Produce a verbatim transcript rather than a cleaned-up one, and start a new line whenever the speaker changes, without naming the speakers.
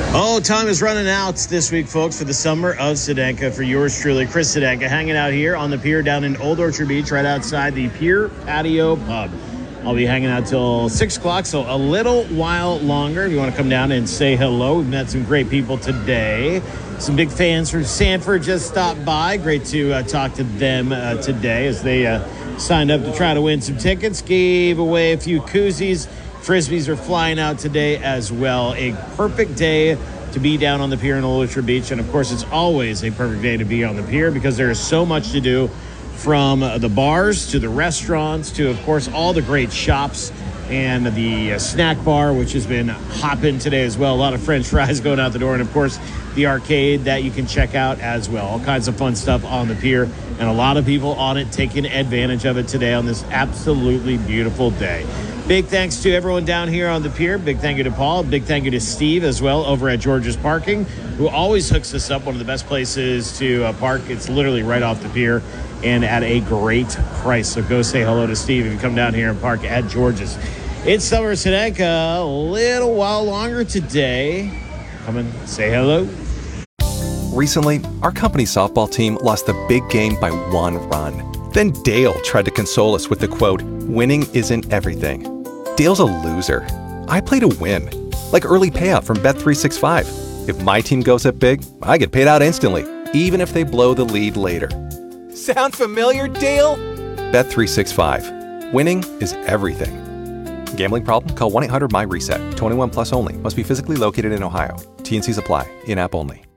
Oh, time is running out this week, folks, for the summer of Sedanka. For yours truly, Chris Sedanka, hanging out here on the pier down in Old Orchard Beach, right outside the Pier Patio Pub. I'll be hanging out till six o'clock, so a little while longer. If you want to come down and say hello, we've met some great people today. Some big fans from Sanford just stopped by. Great to uh, talk to them uh, today as they uh, signed up to try to win some tickets. Gave away a few koozies. Frisbees are flying out today as well. A perfect day to be down on the pier in Old Orchard Beach. And, of course, it's always a perfect day to be on the pier because there is so much to do, from the bars to the restaurants to, of course, all the great shops and the uh, snack bar, which has been hopping today as well. A lot of French fries going out the door. And, of course, the arcade that you can check out as well. All kinds of fun stuff on the pier. And a lot of people on it taking advantage of it today on this absolutely beautiful day. Big thanks to everyone down here on the pier. Big thank you to Paul. Big thank you to Steve as well over at George's Parking, who always hooks us up. One of the best places to uh, park. It's literally right off the pier and at a great price. So go say hello to Steve if you come down here and park at George's. It's Summer Sedanka. A little while longer today. Come and say hello.
Recently, our company's softball team lost the big game by one run. Then Dale tried to console us with the quote, "Winning isn't everything." Dale's a loser. I play to win, like early payout from Bet three sixty-five. If my team goes up big, I get paid out instantly, even if they blow the lead later. Sound familiar, Dale? Bet three sixty-five. Winning is everything. Gambling problem? Call one eight hundred M Y RESET. twenty-one plus only. Must be physically located in Ohio. T and Cs apply. In-app only.